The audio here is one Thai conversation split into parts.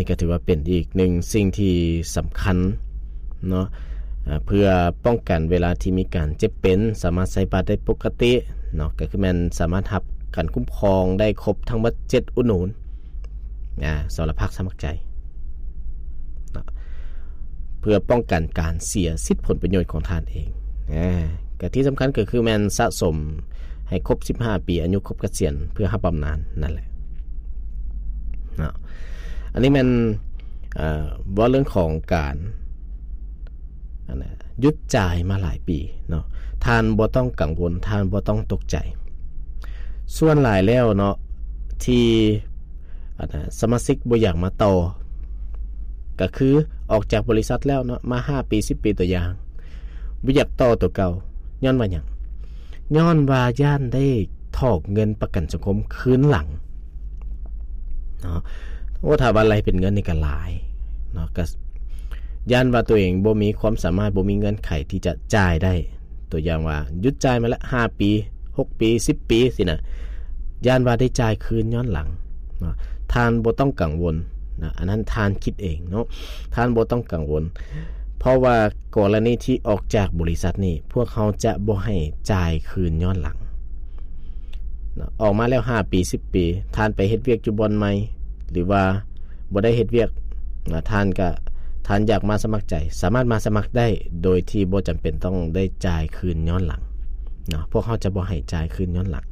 ก็ถือว่าเป็นอีกหนึ่งสิ่งที่สำคัญเนาะเพื่อป้องกันเวลาที่มีการเจ็บเป็นสามารถใช้บัตรได้ปกติเนาะก็คือมันสามารถรับการคุ้มครองได้ครบทั้งหมด7อุดหนุนสำหรับภาคสมัครใจเพื่อป้องกันการเสียสิทธิผลประโยชน์ของท่านเองก็ที่สำคัญก็คือแม่นสะสมให้ครบ15ปีอายุครบเกษียณเพื่อรับบำนาญนั่นแหละอันนี้มันว่าเรื่องของการหยุดจ่ายมาหลายปีเนาะท่านบ่ต้องกังวลท่านบ่ต้องตกใจส่วนหลายแล้วเนาะที่สมาชิกบ่อยากมาต่อก็คือออกจากบริษัทแล้วเนาะมา5ปี10ปีตัวอย่างบ่อยากต่อตัวเก่าย้อนว่าหยังย้อนว่าย่านได้ถอกเงินประกันสังคมคืนหลังเนาะว่าถ้าว่าอะไรเป็นเงินนี่ก็หลายเนาะก็ย่านว่าตัวเองบ่มีความสามารถบ่มีเงินไขที่จะจ่ายได้ตัวอย่างว่าหยุดจ่ายมาแล้ว5ปี6ปี10ปีสินะย่านว่าได้จ่ายคืนย้อนหลังเนาะท่านบ่ต้องกังวลนะอันนั้นท่านคิดเองเนาะท่านบ่ต้องกังวลเพราะว่ากรณีที่ออกจากบริษัทนี่พวกเขาจะบ่ให้จ่ายคืนย้อนหลังนะออกมาแล้ว5ปี10ปีท่านไปเฮ็ดเวียกอยู่บ่อนใหม่หรือว่าบ่ได้เฮ็ดเวียกนะท่านอยากมาสมัครใจสามารถมาสมัครได้โดยที่บ่จำเป็นต้องได้จ่ายคืนย้อนหลังเนาะพวกเขาจะบ่ให้จ่ายคืนย้อนหลัง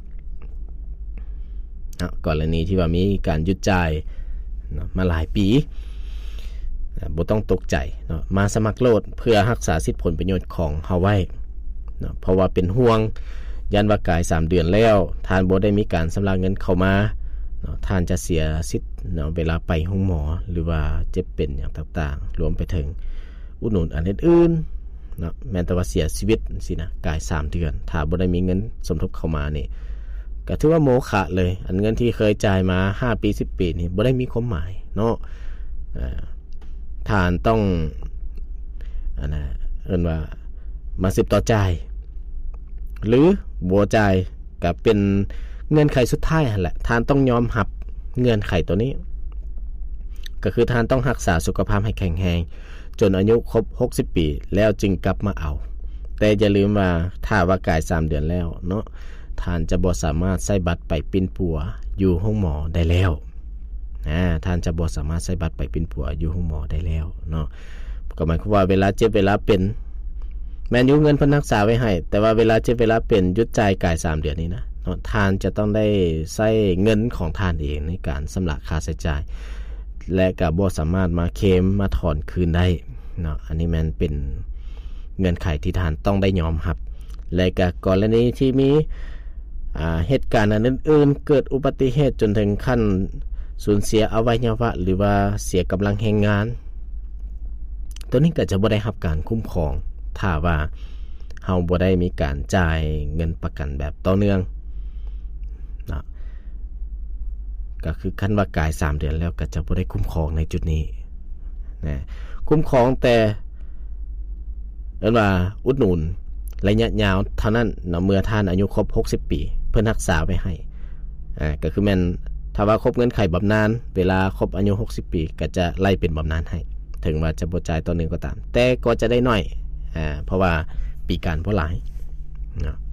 กรณีที่ว่ามีการหยุดจ่ายมาหลายปีบ่ต้องตกใจเนาะมาสมัครโลดเพื่อรักษาสิทธิผลประโยชน์ของเฮาไว้เนาะเพราะว่าเป็นห่วงยันว่ากาย3เดือนแล้วท่านบ่ได้มีการชำระเงินเข้ามาเนาะท่านจะเสียสิทธิ์เนาะเวลาไปห้องหมอหรือว่าเจ็บเป็นอย่างต่างๆรวมไปถึงอุดหนุนอันอื่นๆเนาะแม้แต่ว่าเสียชีวิตสินะกาย3เดือนถ้าบ่ได้มีเงินสมทบเข้ามานี่ก็ถือว่าโมฆะเลยอันเงินที่เคยจ่ายมา5ปี10ปีนี่บ่ได้มีความหมายเนาะท่านต้องเอิ้นว่ามา10ต่อจ่ายหรือบ่จ่ายก็เป็นเงื่อนไขสุดท้ายหั่นแหละท่านต้องยอมรับเงื่อนไขตัวนี้ก็คือท่านต้องรักษาสุขภาพให้แข็งแรงจนอายุครบ60ปีแล้วจึงกลับมาเอาแต่อย่าลืมว่าถ้าว่ากาย3เดือนแล้วเนาะท่านจะบ่สามารถใช้บัตรไปปิ้นปัวอยู่ห้องหมอได้แล้วท่านจะบ่สามารถใช้บัตรไปปิ้นปัวอยู่ห้องหมอได้แล้วเนาะก็หมายความว่าเวลาเจ็บเวลาเป็นแม้นอยู่เงินเพิ่นรักษาไว้ให้แต่ว่าเวลาเจ็บเวลาเป็นหยุดจ่ายกาย3เดือนนี้นะเนาะท่านจะต้องได้ใช้เงินของท่านเองในการชำระค่าใช้จ่ายและก็บ่สามารถมาเคลมมาถอนคืนได้เนาะอันนี้มันเป็นเงื่อนไขที่ท่านต้องได้ยอมรับและก็กรณีที่มีเหตุการณ์อื่นๆเกิดอุบัติเหตุจนถึงขั้นสูญเสียอวัยวะหรือว่าเสียกำลังแรงงานตัวนี้ก็จะบ่ได้รับการคุ้มครองถ้าว่าเฮาบ่ได้มีการจ่ายเงินประกันแบบต่อเนื่องนะก็คือคันว่ากาย3เดือนแล้วก็จะบ่ได้คุ้มครองในจุดนี้นะคุ้มครองแต่เอิ้นว่าอุดหนุนระยะยาวเท่านั้นเนาะเมื่อท่านอายุครบ60ปีเพิ่นรักษาไว้ให้ก็คือแม่นถ้าว่าครบเงินไขบำนาญเวลาครบอายุ60ปีก็จะไล่เป็นบำนาญให้ถึงว่าจะบ่จ่ายต่อหนึ่งก็ตามแต่ก็จะได้น้อยเพราะว่าปีการบ่หลายเนาะ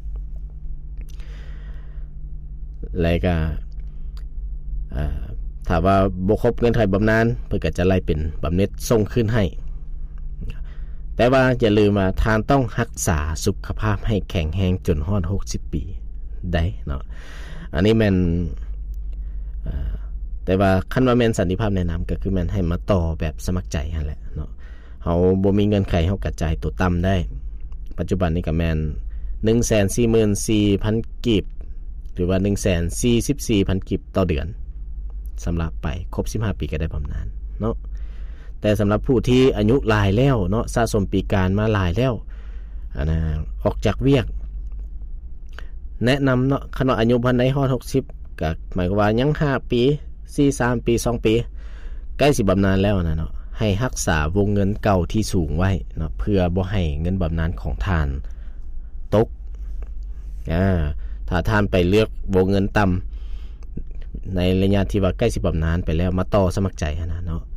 แล้วก็ถ้าว่าบ่ครบเงินไขบำนาญเพิ่นก็จะไล่เป็นบำเหน็จส่งคืนให้แต่ว่าอย่าลืมว่าท่านต้องรักษาสุขภาพให้แข็งแรงจนฮอด60ปีได้เนาะอันนี้แม่นแต่ว่าคันว่าแม่นสันติภาพแนะนำก็คือแม่นให้มาต่อแบบสมัครใจนั่นแหละเนาะเฮาบ่มีเงินไขเฮากระจายตัวต่ำได้ปัจจุบันนี้ก็แม่น 144,000 กีบหรือว่า 144,000 กีบต่อเดือนสำหรับไปครบ15ปีก็ได้บำนาญเนาะแต่สำหรับผู้ที่อายุหลายแล้วเนาะสะสมปีการมาหลายแล้วออกจากเวียกแนะนำเนาะคันว่าอายุพันใดฮอด60ก็หมายความว่ายัง5ปี4-3ปี2ปีใกล้สิบำนาญแล้วนะเนาะให้รักษาวงเงินเก่าที่สูงไว้เนาะเพื่อบ่ให้เงินบำนาญของท่านตกถ้าท่านไปเลือกวงเงินต่ำในระยะที่ว่าใกล้สิบำนาญไปแล้วมาต่อสมัครใจนะเนาะ